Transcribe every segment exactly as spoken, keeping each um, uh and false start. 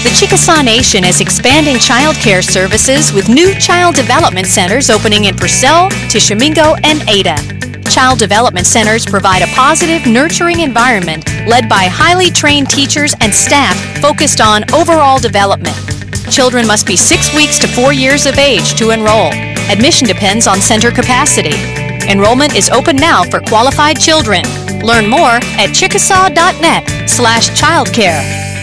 The Chickasaw Nation is expanding child care services with new child development centers opening in Purcell, Tishomingo, and Ada. Child development centers provide a positive, nurturing environment led by highly trained teachers and staff focused on overall development. Children must be six weeks to four years of age to enroll. Admission depends on center capacity. Enrollment is open now for qualified children. Learn more at chickasaw.net slash childcare.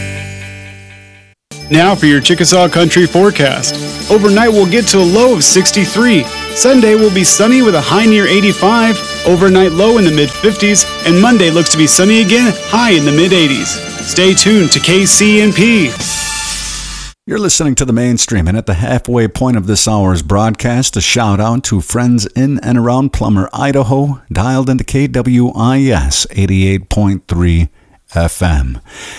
Now for your Chickasaw Country forecast. Overnight we'll get to a low of sixty-three. Sunday will be sunny with a high near eighty-five. Overnight low in the mid fifties. And Monday looks to be sunny again, high in the mid eighties. Stay tuned to K C N P. You're listening to The Mainstream, and at the halfway point of this hour's broadcast, a shout out to friends in and around Plummer, Idaho, dialed into K W I S eighty-eight point three F M.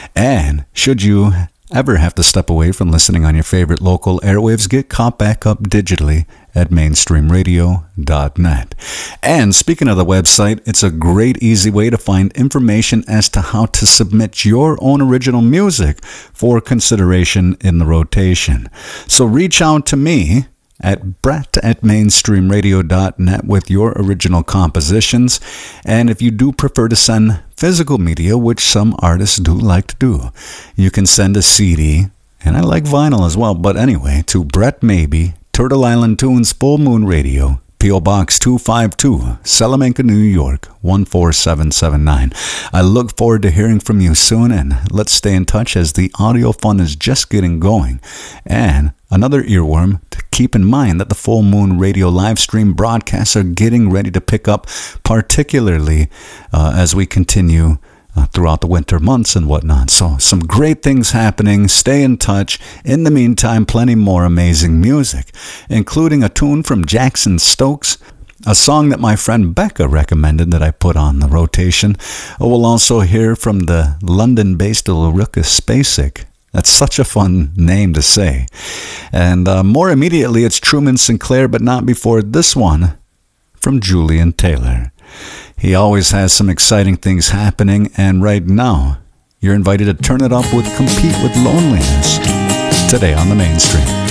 And should you ever have to step away from listening on your favorite local airwaves, get caught back up digitally at mainstream radio dot net. And speaking of the website, it's a great, easy way to find information as to how to submit your own original music for consideration in the rotation. So reach out to me at Brett at mainstream radio dot net with your original compositions. And if you do prefer to send physical media, which some artists do like to do, you can send a C D, and I like vinyl as well, but anyway, to Brett Maybe, Turtle Island Tunes, Full Moon Radio, P O Box two five two, Salamanca, New York, one four seven seven nine. I look forward to hearing from you soon, and let's stay in touch as the audio fun is just getting going. And another earworm to keep in mind that the Full Moon Radio live stream broadcasts are getting ready to pick up, particularly uh, as we continue Uh, throughout the winter months and whatnot. So some great things happening. Stay in touch. In the meantime, plenty more amazing music, including a tune from Jackson Stokes, a song that my friend Becca recommended that I put on the rotation. We'll also hear from the London-based Ulrika Spacek. That's such a fun name to say. And uh, more immediately, it's Truman Sinclair, but not before this one from Julian Taylor. He always has some exciting things happening, and right now, you're invited to turn it up with Compete with Loneliness today on The Mainstream.